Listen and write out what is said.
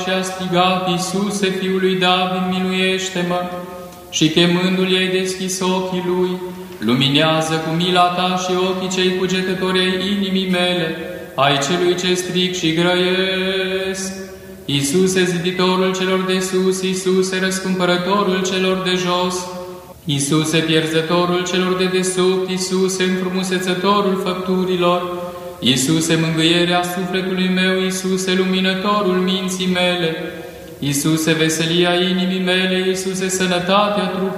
și a strigat: Iisuse, Fiul lui David, miluiește-mă! Și chemându-l, i-ai deschis ochii lui. Luminează cu mila ta și ochii cei cugetători ai inimii mele, ai celui ce strig și grăiesc. Iisuse, ziditorul celor de sus, Iisuse, răscumpărătorul celor de jos, Iisuse, pierzătorul celor de desubt, Iisuse, înfrumusețătorul făpturilor, Iisuse, mângâierea sufletului meu, Iisuse, luminătorul minții mele, Iisuse, veselia inimii mele, Iisuse, sănătatea trupului